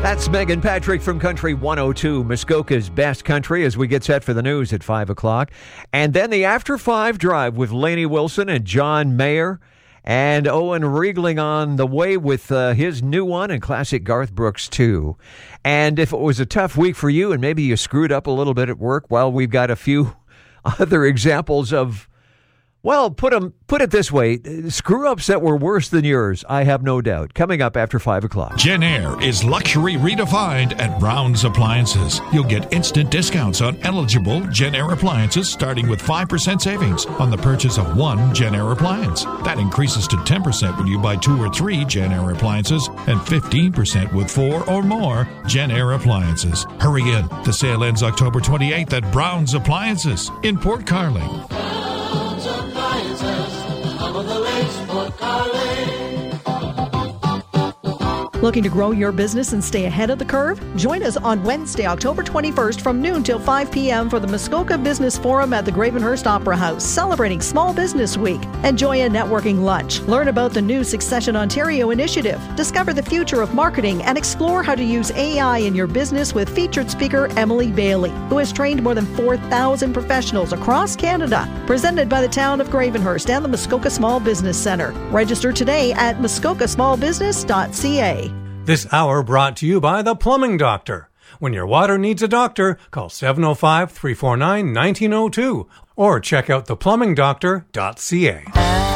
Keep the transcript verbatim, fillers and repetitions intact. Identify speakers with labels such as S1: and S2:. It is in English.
S1: That's Megan Patrick from Country one oh two, Muskoka's best country, as we get set for the news at five o'clock. And then the After five Drive with Lainey Wilson and John Mayer. And Owen Riegling on the way with uh, his new one and classic Garth Brooks, too. And if it was a tough week for you and maybe you screwed up a little bit at work, well, we've got a few other examples of, well, put 'em, put it this way, screw-ups that were worse than yours, I have no doubt. Coming up after five o'clock.
S2: Genair is luxury redefined at Brown's Appliances. You'll get instant discounts on eligible Genair appliances, starting with five percent savings on the purchase of one Genair appliance. That increases to ten percent when you buy two or three Genair appliances and fifteen percent with four or more Genair appliances. Hurry in. The sale ends October twenty-eighth at Brown's Appliances in Port Carling.
S3: Looking to grow your business and stay ahead of the curve? Join us on Wednesday, October twenty-first from noon till five p.m. for the Muskoka Business Forum at the Gravenhurst Opera House, celebrating Small Business Week. Enjoy a networking lunch. Learn about the new Succession Ontario initiative. Discover the future of marketing and explore how to use A I in your business with featured speaker Emily Bailey, who has trained more than four thousand professionals across Canada. Presented by the town of Gravenhurst and the Muskoka Small Business Centre. Register today at muskoka small business dot c a.
S4: This hour brought to you by The Plumbing Doctor. When your water needs a doctor, call seven oh five, three four nine, one nine oh two or check out the plumbing doctor dot c a.